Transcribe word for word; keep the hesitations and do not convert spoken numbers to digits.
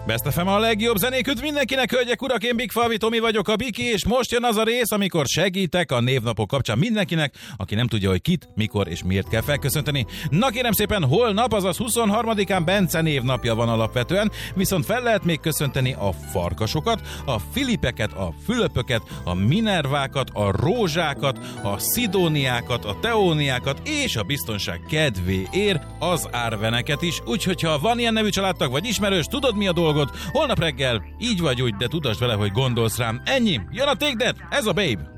Best ef em a legjobb zenék, mindenkinek, hölgyek, urak, én Big Falvi Tomi vagyok, a Biki, és most jön az a rész, amikor segítek a névnapok kapcsán mindenkinek, aki nem tudja, hogy kit, mikor és miért kell felköszönteni. Na kérem szépen, holnap, azaz huszonharmadikán Bence névnapja van alapvetően, viszont fel lehet még köszönteni a farkasokat, a Filipeket, a Fülöpöket, a Minervákat, a Rózsákat, a Szidóniákat, a Teóniákat és a biztonság kedvéért az Árveneket is, úgyhogy ha van ilyen nevű családtag vagy ismerős, tudod mi a dolgod, holnap reggel így vagy úgy, de tudasd vele, hogy gondolsz rám. Ennyi, jön a Take That, ez a Babe.